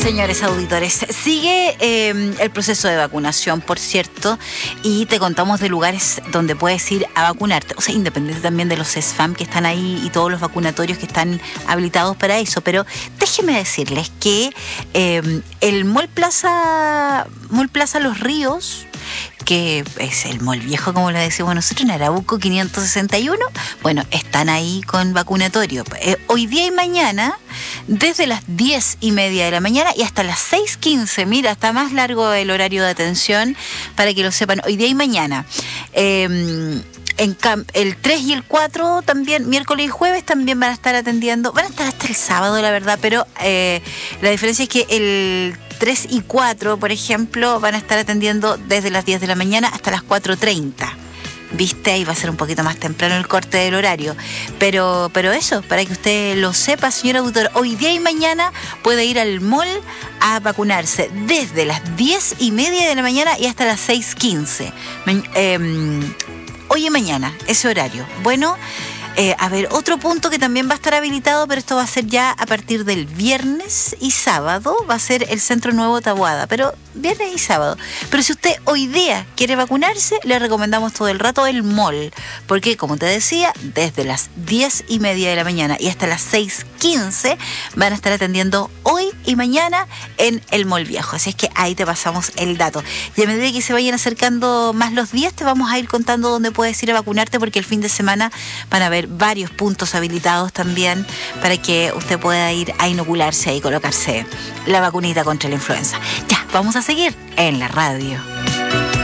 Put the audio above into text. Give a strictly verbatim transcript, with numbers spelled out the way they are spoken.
Señores auditores, sigue eh, el proceso de vacunación, por cierto, y te contamos de lugares donde puedes ir a vacunarte, o sea, independiente también de los S F A M que están ahí y todos los vacunatorios que están habilitados para eso, pero déjenme decirles que eh, el Mall Plaza, Mall Plaza Los Ríos, que es el mall viejo, como le decimos nosotros, en Arauco quinientos sesenta y uno, bueno, están ahí con vacunatorio. Eh, hoy día y mañana, desde las diez y media de la mañana y hasta las seis quince, mira, está más largo el horario de atención, para que lo sepan, hoy día y mañana. Eh, En Camp, el tres y el cuatro también, miércoles y jueves también van a estar atendiendo, van a estar hasta el sábado, la verdad, pero eh, la diferencia es que el tres y cuatro, por ejemplo, van a estar atendiendo desde las diez de la mañana hasta las cuatro treinta. ¿Viste? Ahí va a ser un poquito más temprano el corte del horario. Pero, pero eso, para que usted lo sepa, señor auditor, hoy día y mañana puede ir al mall a vacunarse desde las diez y media de la mañana y hasta las seis quince. Eh, Hoy y mañana, ese horario. Bueno, eh, a ver, otro punto que también va a estar habilitado, pero esto va a ser ya a partir del viernes y sábado, va a ser el Centro Nuevo Taboada, pero viernes y sábado. Pero si usted hoy día quiere vacunarse, le recomendamos todo el rato el mall, porque como te decía, desde las diez y media de la mañana y hasta las seis quince van a estar atendiendo hoy y mañana en el Mall Viejo. Así es que ahí te pasamos el dato. Y a medida que se vayan acercando más los días, te vamos a ir contando dónde puedes ir a vacunarte, porque el fin de semana van a haber varios puntos habilitados también para que usted pueda ir a inocularse y colocarse la vacunita contra la influenza. Ya, vamos a seguir en la radio.